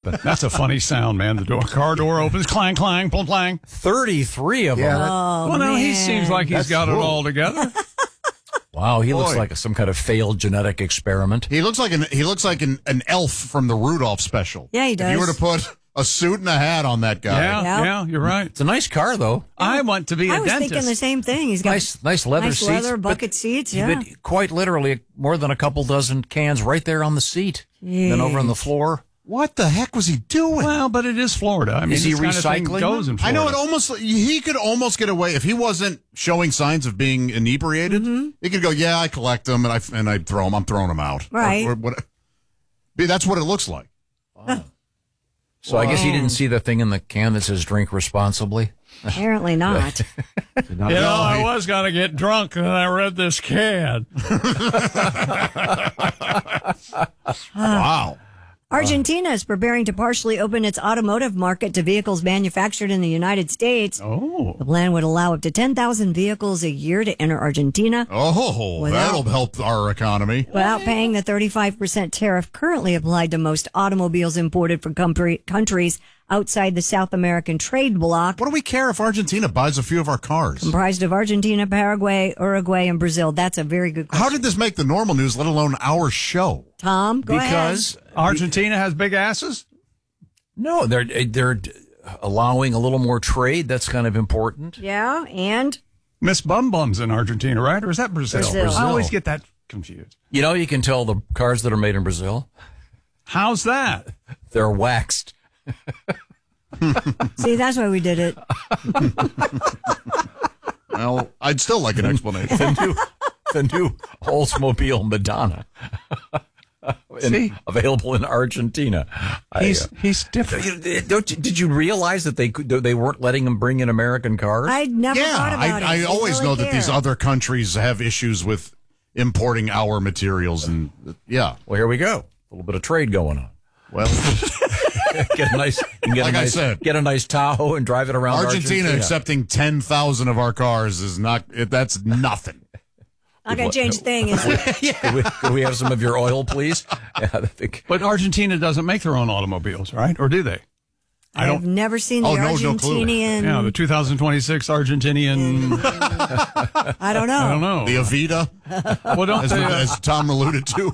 happen. That's a funny sound, man. The car door opens, clang, clang, plum, clang. 33 of them. Well, no, he seems like he's got it all together. Wow, he looks like some kind of failed genetic experiment. He looks like an elf from the Rudolph special. Yeah, he does. If you were to put a suit and a hat on that guy. Yeah, you're right. It's a nice car, though. I want to be a I was dentist. thinking the same thing. He's got Nice leather seats. leather bucket seats, yeah. But quite literally, more than a couple dozen cans right there on the seat. Then over on the floor. What the heck was he doing? Well, but it is Florida. I mean, Is he this kind of thing recycling goes in I Florida. know he could almost get away if he wasn't showing signs of being inebriated. He could go, yeah, I collect them and I throw them. I'm throwing them out. Right. Or what, that's what it looks like. So I guess he didn't see the thing in the can that says drink responsibly. Apparently not. I was going to get drunk and I read this can. Wow. Argentina is preparing to partially open its automotive market to vehicles manufactured in the United States. Oh. The plan would allow up to 10,000 vehicles a year to enter Argentina That'll help our economy. without paying the 35% tariff currently applied to most automobiles imported from countries outside the South American trade bloc, What do we care if Argentina buys a few of our cars? comprised of Argentina, Paraguay, Uruguay, and Brazil. That's a very good question. How did this make the normal news, let alone our show? Tom, go Because Argentina has big asses? no, they're allowing a little more trade. That's kind of important. ahead. Yeah, and Miss Bum Bum's in Argentina, right? Or is that Brazil? Brazil. I always get that confused. You know, you can tell the cars that are made in Brazil, How's that? they're waxed. see, that's why we did it. Well, I'd still like an explanation. The new Oldsmobile Madonna. Available in Argentina. He's different. Did you realize that they weren't letting them bring in American cars? I'd never thought about it. I They always really know that these care. other countries have issues with importing our materials, and yeah. Well, here we go. A little bit of trade going on. Well, Get a nice, you can get Like a I nice, said. get a nice Tahoe and drive it around Argentina accepting 10,000 of our cars is not. That's nothing. Not going to change a thing. Is it? Could we have some of your oil, please? Yeah, I think. But Argentina doesn't make their own automobiles, right? Or do they? I've never seen the Oh, no clue. Argentinian. Yeah, the 2026 Argentinian. I don't know. I don't know. The Avita, Well, don't as, they, as Tom alluded to.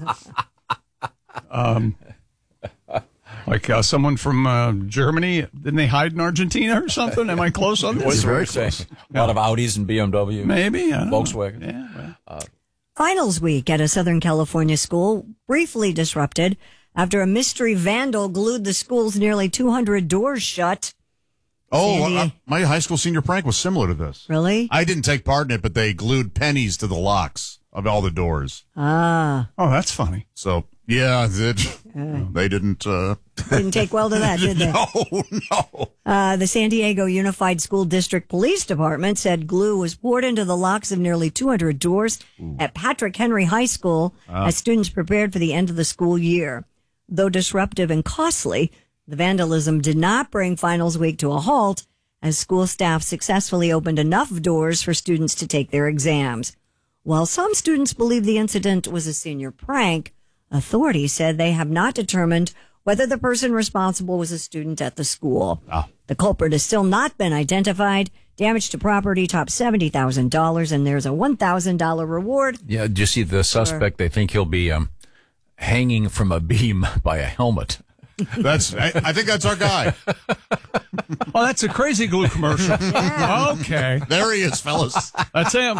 someone from Germany, didn't they hide in Argentina or something? Am I close on this? Very close. A lot of Audis and BMW. Maybe. I don't know. Volkswagen. Yeah, well. Finals week at a Southern California school briefly disrupted after a mystery vandal glued the school's nearly 200 doors shut. Oh, Sandy. my high school senior prank was similar to this. Really? I didn't take part in it, but they glued pennies to the locks of all the doors. Ah. Oh, that's funny. So, yeah, they didn't. Didn't take well to that, did they? No. The San Diego Unified School District Police Department said glue was poured into the locks of nearly 200 doors at Patrick Henry High School as students prepared for the end of the school year. Though disruptive and costly, the vandalism did not bring finals week to a halt as school staff successfully opened enough doors for students to take their exams. While some students believe the incident was a senior prank, authorities said they have not determined whether the person responsible was a student at the school. The culprit has still not been identified. Damage to property tops $70,000, and there's a $1,000 reward. Yeah, do you see the suspect? They think he'll be hanging from a beam by a helmet. I think that's our guy. Oh, that's a Crazy Glue commercial. Okay. There he is, fellas. That's him.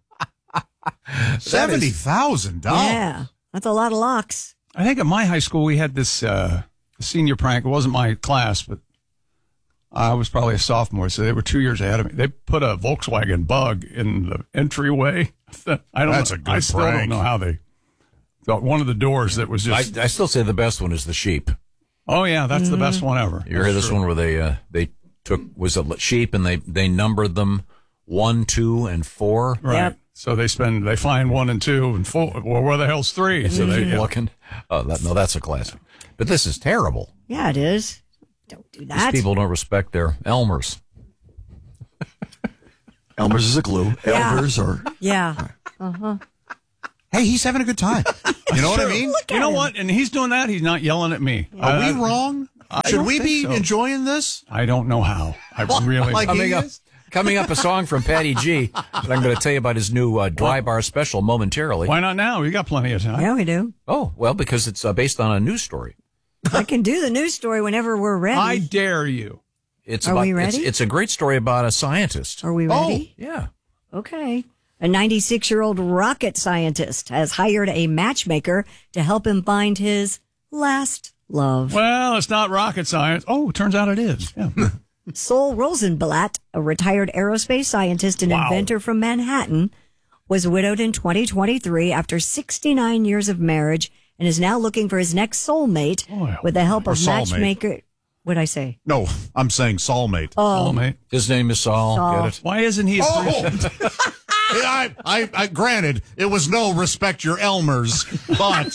$70,000. Yeah, that's a lot of locks. I think at my high school we had this senior prank. It wasn't my class, but I was probably a sophomore, so they were 2 years ahead of me. They put a Volkswagen Bug in the entryway. That's a good I still prank. don't know how they got one of the doors that was just. I still say the best one is the sheep. Oh yeah, that's the best one ever. You heard this one where they took was a sheep and they numbered them 1, 2, and 4. Right. Yep. So they find 1 and 2 and 4. Well, where the hell's 3? So they Looking. Oh, that's a classic. But this is terrible. Yeah, it is. Don't do These that. people don't respect their Elmers. Elmer's is a glue. Yeah. Elders are. Yeah. Hey, he's having a good time. You know what I mean? You know what? And he's doing that. He's not yelling at me. Are we wrong? Should we think be so. enjoying this? I don't know how. I really Like don't. he Coming up, is? coming up, a song from Patty G. That I'm going to tell you about his new dry bar special momentarily. Why not now? We got plenty of time. Yeah, we do. Oh, well, because it's based on a news story. I can do the news story whenever we're ready. I dare you. It's Are about, we ready? It's a great story about a scientist. Are we ready? Yeah. Okay. A 96-year-old rocket scientist has hired a matchmaker to help him find his last love. Well, it's not rocket science. Oh, it turns out it is. Yeah. Sol Rosenblatt, a retired aerospace scientist and Wow. inventor from Manhattan, was widowed in 2023 after 69 years of marriage and is now looking for his next soulmate Boy, with the help or of soulmate. matchmaker. What'd I say? No, I'm saying soulmate. Oh, mate. His name is Saul. Saul. Get it? Why isn't he? I granted, it was no respect your Elmers, but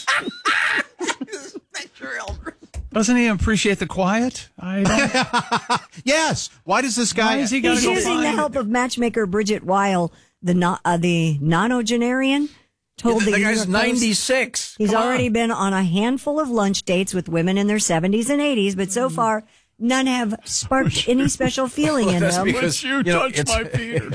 Doesn't he appreciate the quiet? I don't. yes. Why does this guy? Why is he got He's to go using the find help of matchmaker Bridget Weil, the nonogenarian, told The New guy's York Post 96. he's Come on. already been on a handful of lunch dates with women in their 70s and 80s, but so far none have sparked any special feeling in That's them. because you know, touch it's- my beard.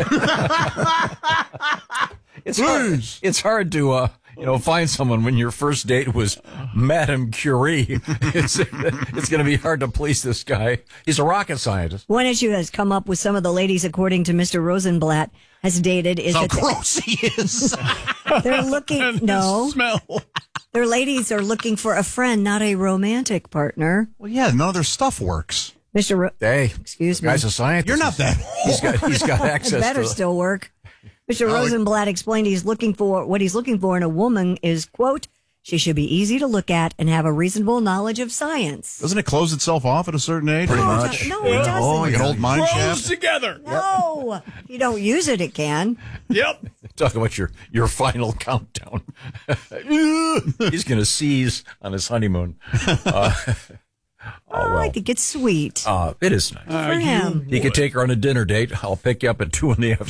It's hard to find someone when your first date was Madame Curie. It's going to be hard to please this guy. He's a rocket scientist. One issue has come up with some of the ladies, according to Mr. Rosenblatt, has dated is How that gross he is. they're looking Smell. their ladies are looking for a friend, not a romantic partner. Well, yeah, none of their stuff works. Mr. Hey, Excuse me. guy's a scientist. You're not that. He's got It access better to. still work. Mr. Rosenblatt explained what he's looking for in a woman is, quote, she should be easy to look at and have a reasonable knowledge of science. Doesn't it close itself off at a certain age? No, it doesn't. Like an old mine Grows shaft. together. No. If you don't use it, it can. Yep. Talk about your final countdown. He's going to seize on his honeymoon. I think it's sweet It is nice. for him. He could take her on a dinner date. I'll pick you up at 2 PM.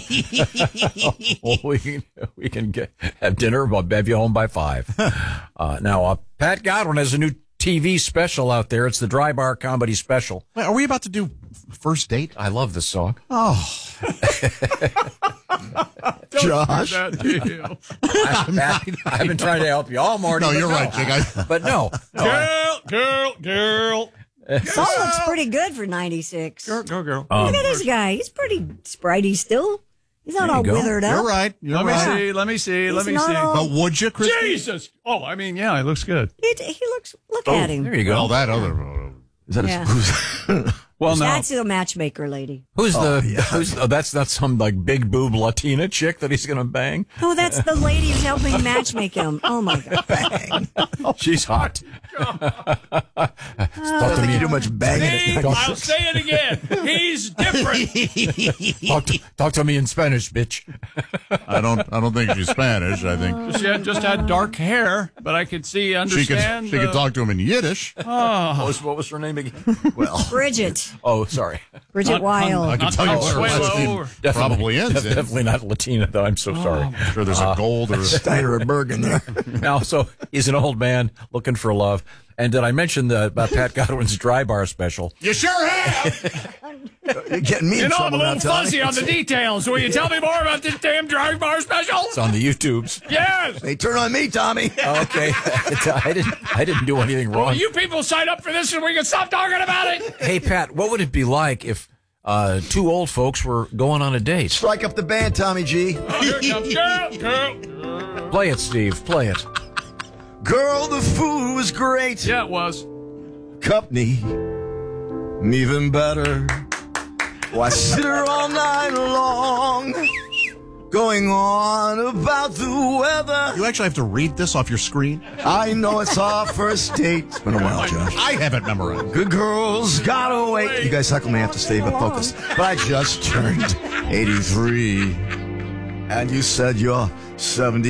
we can have dinner. I'll have you home by 5. Now, Pat Godwin has a new TV special out there. It's the Dry Bar Comedy Special. Wait, are we about to do first date? I love this song. Josh. I've been trying to help you all morning. No, but you're right, Jake. But no. Girl. Saul looks pretty good for 96. Look Girl. at this guy. He's pretty spritey still. He's not There you all go. withered up. You're right. You're Let me right. see. Let me see. He's Let me not see. all- But would you, Chris? Jesus. Oh, I mean, yeah, it looks good. He looks, look at him. There you go. Well, that other. Is that Yeah. Well, no. That's the matchmaker lady. Who's that's not some like big boob Latina chick that he's going to bang. Oh, that's the lady who's helping matchmake him. Oh, my God. She's hot. I don't think you do much banging. Steve, I'll say it again. He's different. Talk to me in Spanish, bitch. I don't think she's Spanish. I think She just had dark hair, but I could see, she understand. could talk to him in Yiddish. What was her name again? Bridget. Oh, sorry. Bridget Weil. I can tell you what her last name Consuelo. probably ends in. Definitely not Latina, though. I'm so sorry. I'm sure there's a gold or a Steiner or Bergen there. Now, so he's an old man looking for love. And did I mention about Pat Godwin's Dry Bar special? You sure have. You're getting me in You know, I'm trouble a now, little Tommy. fuzzy on the details. Will you tell me more about this damn Dry Bar special? It's on the YouTubes. Yes. Hey, turn on me, Tommy. Okay. I didn't do anything Will wrong. you people sign up for this and we can stop talking about it? Hey, Pat, what would it be like if two old folks were going on a date? Strike up the band, Tommy G. Oh, here it comes. Girl. Play it, Steve. Play it. Girl, the food was great. Yeah, it was. Company, even better. Why sit her all night long, going on about the weather. You actually have to read this off your screen. I know it's our first date. It's been a while, Josh. I have it memorized. Good girls gotta wait. You guys heckle me, I have to stay focused. But I just turned 83, and you said you're 70.